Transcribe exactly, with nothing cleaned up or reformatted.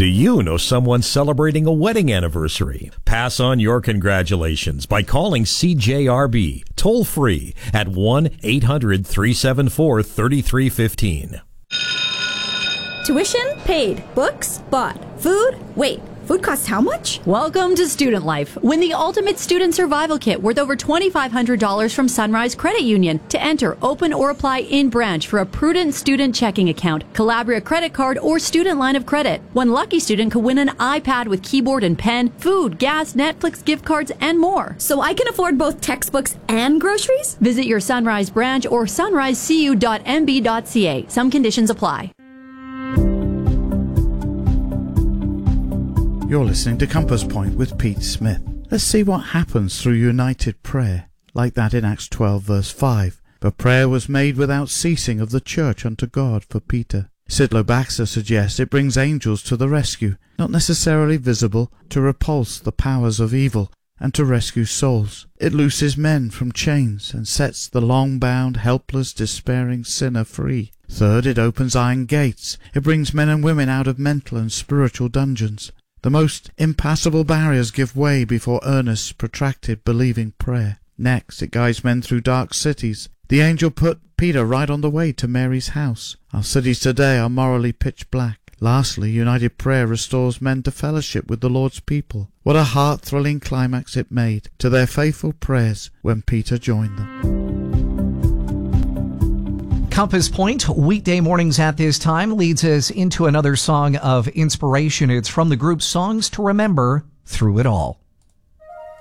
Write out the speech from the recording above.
Do you know someone celebrating a wedding anniversary? Pass on your congratulations by calling C J R B toll free at one eight hundred three seven four three three one five. Tuition paid. Books bought. Food? Wait, food costs how much? Welcome to Student Life. Win the Ultimate Student Survival Kit worth over two thousand five hundred dollars from Sunrise Credit Union. To enter, open or apply in branch for a prudent student checking account, Calabria credit card, or student line of credit. One lucky student could win an iPad with keyboard and pen, food, gas, Netflix gift cards, and more. So I can afford both textbooks and groceries? Visit your Sunrise branch or sunrise c u dot m b dot c a. Some conditions apply. You're listening to Compass Point with Pete Smith. Let's see what happens through united prayer, like that in Acts twelve verse five. But prayer was made without ceasing of the church unto God for Peter. Sidlow Baxter suggests it brings angels to the rescue, not necessarily visible, to repulse the powers of evil and to rescue souls. It looses men from chains and sets the long-bound, helpless, despairing sinner free. Third, it opens iron gates. It brings men and women out of mental and spiritual dungeons. The most impassable barriers give way before earnest, protracted, believing prayer. Next, it guides men through dark cities. The angel put Peter right on the way to Mary's house. Our cities today are morally pitch black. Lastly, united prayer restores men to fellowship with the Lord's people. What a heart-thrilling climax it made to their faithful prayers when Peter joined them. Compass Point, weekday mornings at this time, leads us into another song of inspiration. It's from the group Songs to Remember Through It All.